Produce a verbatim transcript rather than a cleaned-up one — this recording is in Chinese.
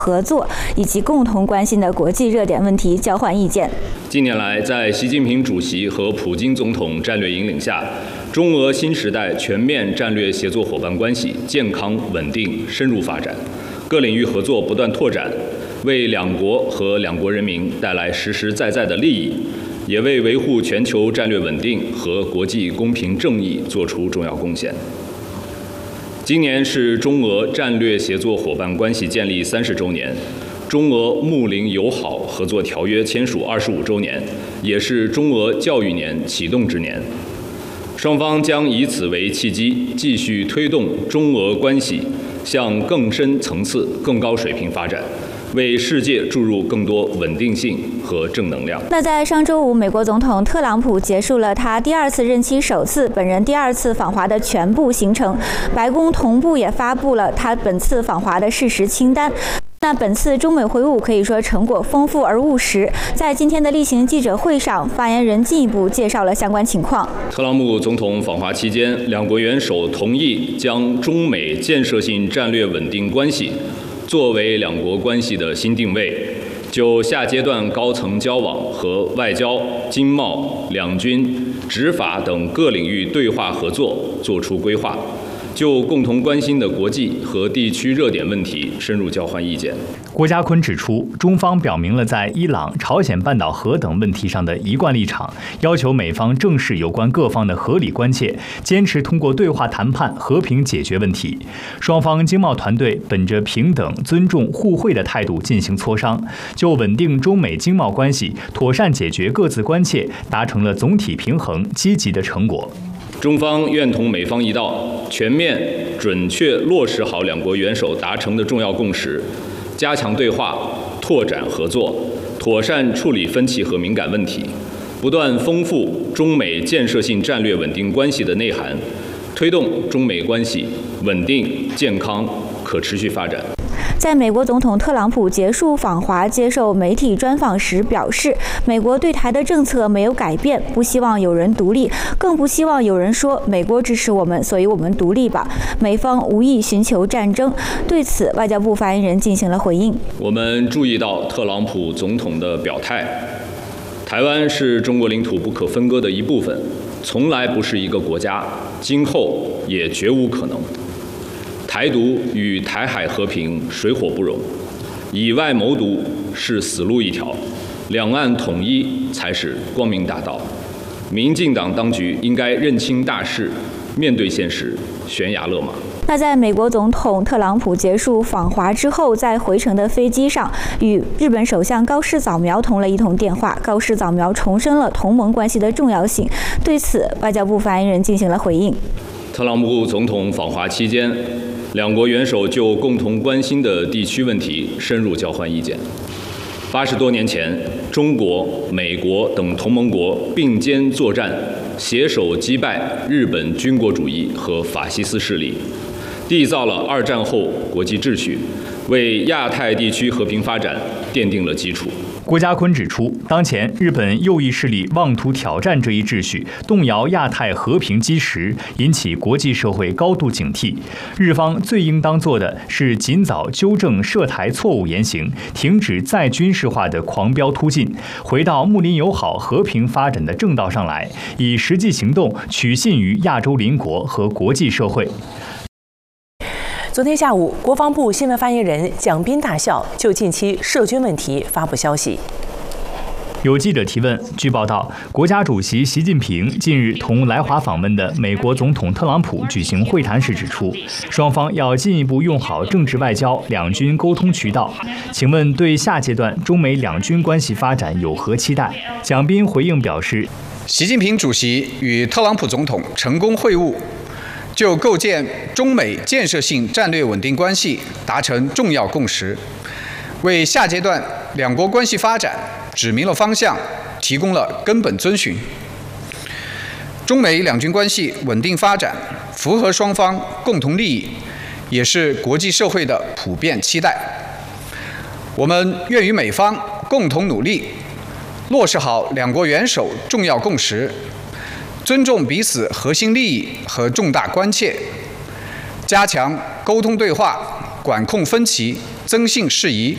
合作以及共同关心的国际热点问题交换意见。 近年来，在习近平主席和普京总统战略引领下，中俄新时代全面战略协作伙伴关系健康、稳定、深入发展，各领域合作不断拓展，为两国和两国人民带来实实在在的利益，也为维护全球战略稳定和国际公平正义作出重要贡献。今年是中俄战略协作伙伴关系建立三十周年，中俄睦邻友好合作条约签署二十五周年，也是中俄教育年启动之年。双方将以此为契机，继续推动中俄关系向更深层次、更高水平发展，为世界注入更多稳定性和正能量。 那在上周五，美国总统特朗普结束了他第二次任期首次、本人第二次访华的全部行程，白宫同步也发布了他本次访华的事实清单。那本次中美会晤可以说成果丰富而务实。在今天的例行记者会上，发言人进一步介绍了相关情况。 特朗普总统访华期间，两国元首同意将中美建设性战略稳定关系作为两国关系的新定位，就下阶段高层交往和外交、经贸、两军、执法等各领域对话合作作出规划，就共同关心的国际和地区热点问题深入交换意见。 郭家坤指出，中方表明了在伊朗、朝鲜半岛核等问题上的一贯立场，要求美方正视有关各方的合理关切，坚持通过对话谈判和平解决问题。双方经贸团队本着平等、尊重、互惠的态度进行磋商，就稳定中美经贸关系、妥善解决各自关切，达成了总体平衡、积极的成果。 中方愿同美方一道，全面准确落实好两国元首达成的重要共识，加强对话，拓展合作，妥善处理分歧和敏感问题，不断丰富中美建设性战略稳定关系的内涵，推动中美关系稳定、健康、可持续发展。 在美国总统特朗普结束访华接受媒体专访时表示，美国对台的政策没有改变，不希望有人独立，更不希望有人说美国支持我们，所以我们独立吧。美方无意寻求战争。对此，外交部发言人进行了回应。 我们注意到特朗普总统的表态，台湾是中国领土不可分割的一部分，从来不是一个国家，今后也绝无可能。台独与台海和平水火不容，以外谋独是死路一条，两岸统一才是光明大道。民进党当局应该认清大势，面对现实，悬崖勒马。 那在美国总统特朗普结束访华之后，在回程的飞机上，与日本首相高市早苗通了一通电话。高市早苗重申了同盟关系的重要性。对此，外交部发言人进行了回应。 特朗普总统访华期间，两国元首就共同关心的地区问题深入交换意见。八十多年前，中国、美国等同盟国并肩作战，携手击败日本军国主义和法西斯势力，缔造了二战后国际秩序，为亚太地区和平发展奠定了基础。 郭家坤指出，当前日本右翼势力妄图挑战这一秩序，动摇亚太和平基石，引起国际社会高度警惕。日方最应当做的是尽早纠正涉台错误言行，停止再军事化的狂飙突进，回到睦邻友好、和平发展的正道上来，以实际行动取信于亚洲邻国和国际社会。 昨天下午，国防部新闻发言人蒋斌大校就近期涉军问题发布消息。 有记者提问，据报道，国家主席习近平近日同来华访问的美国总统特朗普举行会谈时指出，双方要进一步用好政治外交、两军沟通渠道。请问对下阶段中美两军关系发展有何期待？蒋斌回应表示， 习近平主席与特朗普总统成功会晤，就构建中美建设性战略稳定关系达成重要共识，为下阶段两国关系发展指明了方向，提供了根本遵循。中美两军关系稳定发展，符合双方共同利益，也是国际社会的普遍期待。我们愿与美方共同努力，落实好两国元首重要共识，尊重彼此核心利益和重大关切，加强沟通对话，管控分歧，增信事宜，